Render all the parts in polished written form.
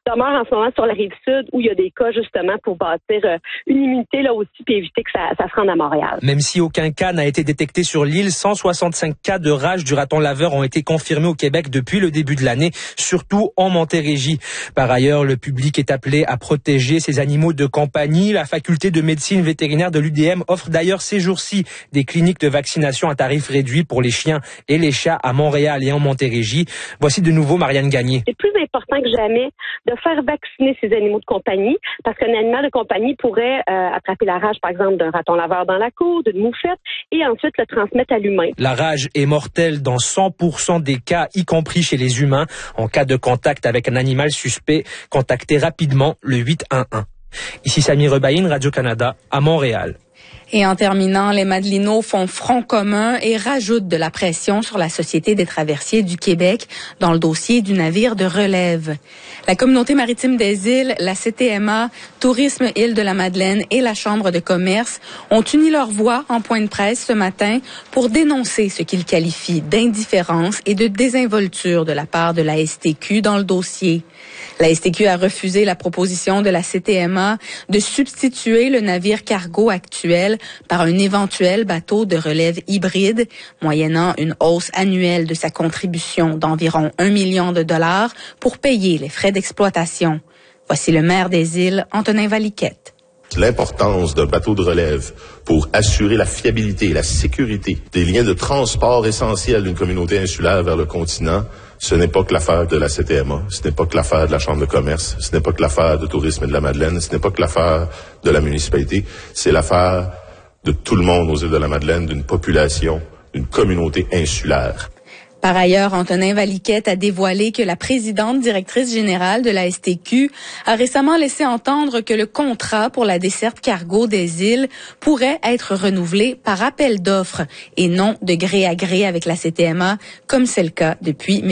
demeure en ce moment sur la rive sud où il y a des cas justement pour bâtir une immunité là aussi puis éviter que ça se rende à Montréal. Même si aucun cas n'a été détecté sur l'île, 165 cas de rage du raton laveur ont été confirmés au Québec depuis le début de l'année, surtout en Montérégie. Par ailleurs, le public est appelé à protéger ses animaux de compagnie. La faculté de médecine vétérinaire de l'UDM offre d'ailleurs ces jours-ci des cliniques de vaccination à tarif réduit pour les chiens et les chats à Montréal et en Montérégie. Voici de nouveau Marianne Gagné. C'est plus important que jamais de faire vacciner ces animaux de compagnie parce qu'un animal de compagnie pourrait attraper la rage, par exemple, d'un raton laveur dans la cour, d'une moufette et ensuite le transmettre à l'humain. La rage est mortelle dans 100% des cas, y compris chez les humains. En cas de contact avec un animal suspect, contactez rapidement le 811. Ici Samy Rebaïne, Radio-Canada, à Montréal. Et en terminant, les Madelinots font front commun et rajoutent de la pression sur la Société des traversiers du Québec dans le dossier du navire de relève. La Communauté maritime des îles, la CTMA, Tourisme Île-de-la-Madeleine et la Chambre de commerce ont uni leurs voix en point de presse ce matin pour dénoncer ce qu'ils qualifient d'indifférence et de désinvolture de la part de la STQ dans le dossier. La STQ a refusé la proposition de la CTMA de substituer le navire cargo actuel par un éventuel bateau de relève hybride, moyennant une hausse annuelle de sa contribution d'environ 1 million de dollars pour payer les frais d'exploitation. Voici le maire des îles, Antonin Valiquette. L'importance d'un bateau de relève pour assurer la fiabilité et la sécurité des liens de transport essentiels d'une communauté insulaire vers le continent, ce n'est pas que l'affaire de la CTMA, ce n'est pas que l'affaire de la Chambre de commerce, ce n'est pas que l'affaire de Tourisme de la Madeleine, ce n'est pas que l'affaire de la municipalité, c'est l'affaire de tout le monde aux îles de la Madeleine, d'une population, d'une communauté insulaire. Par ailleurs, Antonin Valiquette a dévoilé que la présidente directrice générale de la STQ a récemment laissé entendre que le contrat pour la desserte cargo des îles pourrait être renouvelé par appel d'offres et non de gré à gré avec la CTMA, comme c'est le cas depuis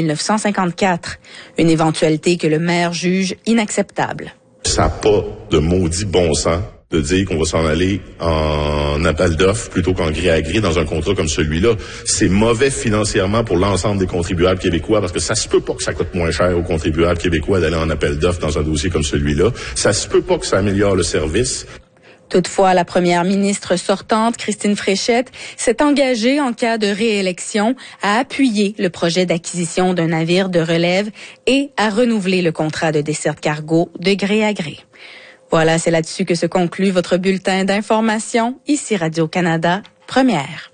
1954. Une éventualité que le maire juge inacceptable. Ça n'a pas de maudit bon sens de dire qu'on va s'en aller en appel d'offres plutôt qu'en gré à gré dans un contrat comme celui-là. C'est mauvais financièrement pour l'ensemble des contribuables québécois parce que ça se peut pas que ça coûte moins cher aux contribuables québécois d'aller en appel d'offres dans un dossier comme celui-là. Ça se peut pas que ça améliore le service. Toutefois, la première ministre sortante, Christine Fréchette, s'est engagée en cas de réélection à appuyer le projet d'acquisition d'un navire de relève et à renouveler le contrat de desserte cargo de gré à gré. Voilà, c'est là-dessus que se conclut votre bulletin d'information. Ici Radio-Canada, première.